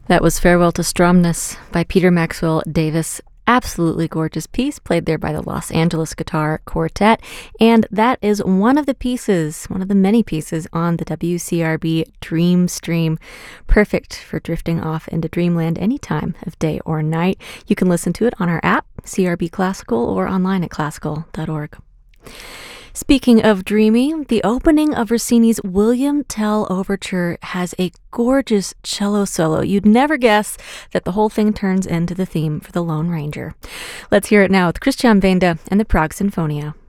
That was Farewell to Stromness by Peter Maxwell Davis. Absolutely gorgeous piece played there by the Los Angeles Guitar Quartet. And that is one of the many pieces on the WCRB Dream Stream. Perfect for drifting off into dreamland any time of day or night. You can listen to it on our app, CRB Classical, or online at classical.org. Speaking of dreamy, the opening of Rossini's William Tell Overture has a gorgeous cello solo. You'd never guess that the whole thing turns into the theme for the Lone Ranger. Let's hear it now with Christian Wende and the Prague Sinfonia.